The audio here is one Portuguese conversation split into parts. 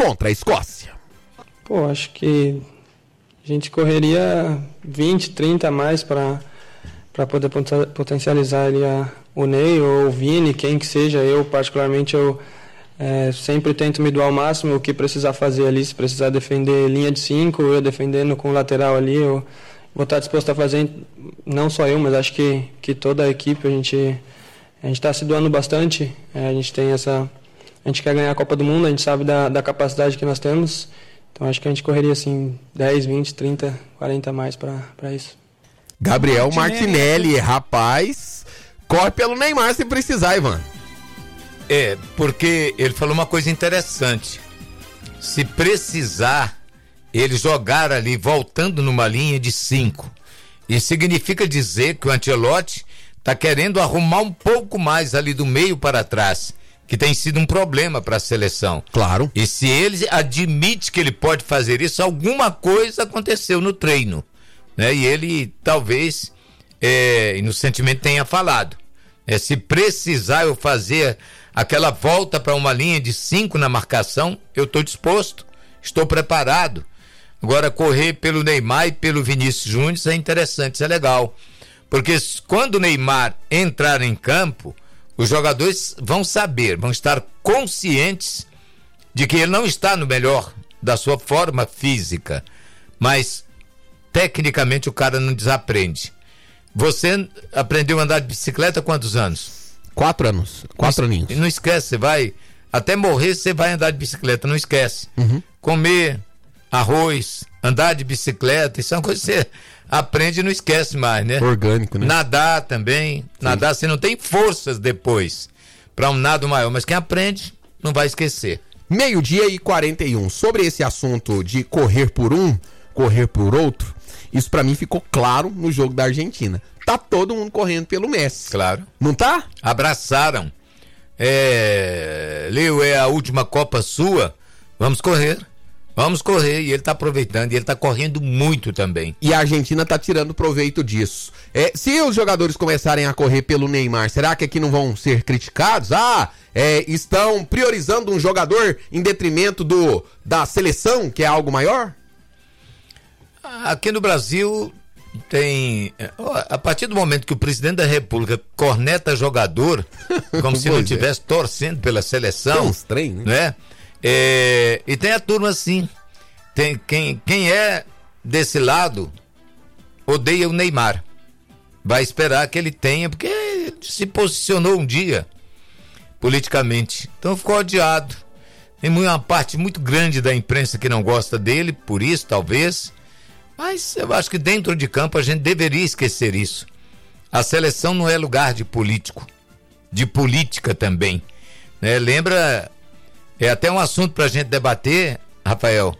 contra a Escócia. Pô, acho que a gente correria 20, 30 a mais para poder potencializar ali o Ney ou o Vini, quem que seja. Eu, particularmente, sempre tento me doar ao máximo o que precisar fazer ali. Se precisar defender linha de 5, eu defendendo com o lateral ali, eu vou estar disposto a fazer, não só eu, mas acho que toda a equipe. A gente está se doando bastante, a gente quer ganhar a Copa do Mundo, a gente sabe da capacidade que nós temos, então acho que a gente correria assim 10, 20, 30, 40 a mais para isso. Gabriel Martinelli, rapaz, corre pelo Neymar se precisar, Ivan. Porque ele falou uma coisa interessante. Se precisar, ele jogar ali, voltando numa linha de 5. Isso significa dizer que o Ancelotti está querendo arrumar um pouco mais ali do meio para trás, que tem sido um problema para a seleção. Claro. E se ele admite que ele pode fazer isso, alguma coisa aconteceu no treino, né? E ele talvez, inocentemente, tenha falado. Se precisar eu fazer aquela volta para uma linha de 5 na marcação, eu estou disposto, estou preparado. Agora, correr pelo Neymar e pelo Vinícius Júnior é interessante, isso é legal. Porque quando o Neymar entrar em campo, os jogadores vão saber, vão estar conscientes de que ele não está no melhor da sua forma física, mas tecnicamente o cara não desaprende. Você aprendeu a andar de bicicleta há quantos anos? 4 anos, 4 aninhos. E não esquece, você vai, até morrer você vai andar de bicicleta, não esquece. Comer arroz, andar de bicicleta, isso é uma coisa que você aprende e não esquece mais, né? Orgânico, né? Nadar também. Sim. Nadar você não tem forças depois para um nado maior, mas quem aprende não vai esquecer. 12:41. Sobre esse assunto de correr por um, correr por outro, isso pra mim ficou claro no jogo da Argentina. Tá todo mundo correndo pelo Messi. Claro. Não tá? Abraçaram. Leo, é a última Copa sua, vamos correr. Vamos correr, e ele tá aproveitando, e ele tá correndo muito também. E a Argentina tá tirando proveito disso. Se os jogadores começarem a correr pelo Neymar, será que aqui não vão ser criticados? Estão priorizando um jogador em detrimento da seleção, que é algo maior? Aqui no Brasil tem... A partir do momento que o presidente da República corneta jogador, como se não estivesse torcendo pela seleção... Tem uns trem, né? E tem a turma assim, tem quem é desse lado odeia o Neymar, vai esperar que ele tenha, porque ele se posicionou um dia politicamente, então ficou odiado. Tem uma parte muito grande da imprensa que não gosta dele, por isso talvez, mas eu acho que dentro de campo a gente deveria esquecer isso. A seleção não é lugar de político, de política também, né? Lembra... até um assunto pra gente debater, Rafael,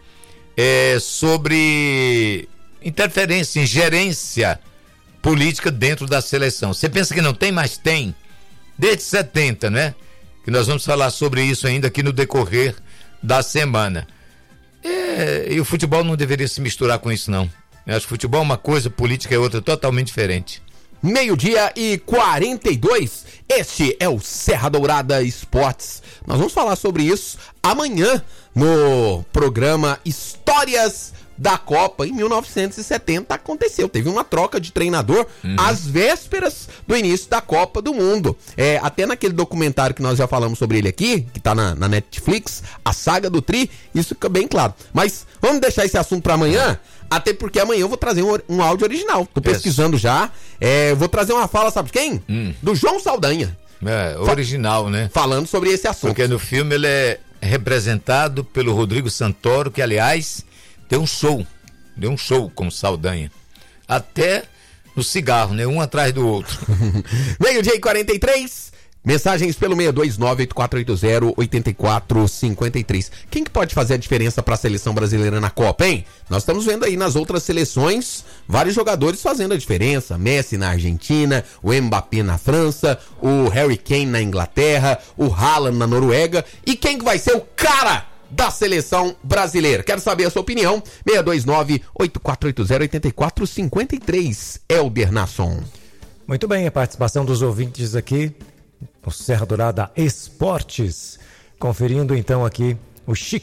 sobre interferência, ingerência política dentro da seleção. Você pensa que não tem, mas tem. Desde 70, né? Que nós vamos falar sobre isso ainda aqui no decorrer da semana. E o futebol não deveria se misturar com isso, não. Eu acho que futebol é uma coisa, política é outra, totalmente diferente. 12:42, este é o Serra Dourada Esportes. Nós vamos falar sobre isso amanhã no programa Histórias da Copa. Em 1970 aconteceu, teve uma troca de treinador às vésperas do início da Copa do Mundo. Até naquele documentário que nós já falamos sobre ele aqui, que tá na Netflix, a saga do Tri, isso fica bem claro. Mas vamos deixar esse assunto para amanhã, até porque amanhã eu vou trazer um áudio original. Tô pesquisando já. Vou trazer uma fala, sabe de quem? Do João Saldanha. Original, né? Falando sobre esse assunto. Porque no filme ele é representado pelo Rodrigo Santoro, que aliás deu um show com Saldanha. Até no cigarro, né? Um atrás do outro. 12:43. Mensagens pelo 629-8480-8453. Quem que pode fazer a diferença para a seleção brasileira na Copa, hein? Nós estamos vendo aí nas outras seleções vários jogadores fazendo a diferença. Messi na Argentina, o Mbappé na França, o Harry Kane na Inglaterra, o Haaland na Noruega. E quem que vai ser o cara da seleção brasileira? Quero saber a sua opinião. 629-8480-8453. Helder Nasson. Muito bem, a participação dos ouvintes aqui no Serra Dourada Esportes, conferindo então aqui o Chico